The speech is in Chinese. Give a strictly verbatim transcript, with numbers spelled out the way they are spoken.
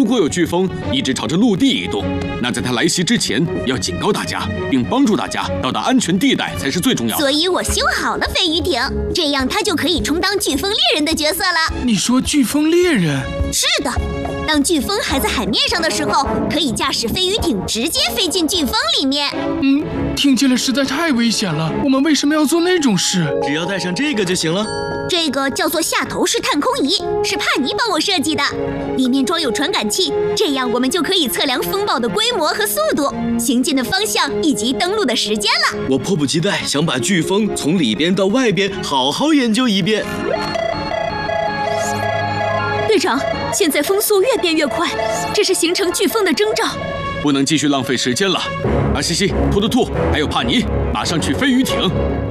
果有飓风一直朝着陆地移动，那在它来袭之前，要警告大家，并帮助大家到达安全地带才是最重要的。 所以我修好了飞鱼艇，这样它就可以充当飓风猎人的角色了。 你说飓风猎人？ 是的，当飓风还在海面上的时候，可以驾驶飞鱼艇直接飞进飓风里面。 嗯，听起来实在太危险了。我们为什么要做那种事？ 只要带上这个就行了。 这个叫做下头式探空仪，是帕尼帮我设计的，里面装有传感器，这样我们就可以测量风暴的规模和速度、行进的方向以及登陆的时间了。 我迫不及待想把飓风从里边到外边好好研究一遍。 队长，现在风速越变越快，这是形成飓风的征兆。 不能继续浪费时间了。阿西西、兔兔兔还有帕尼，马上去飞鱼艇。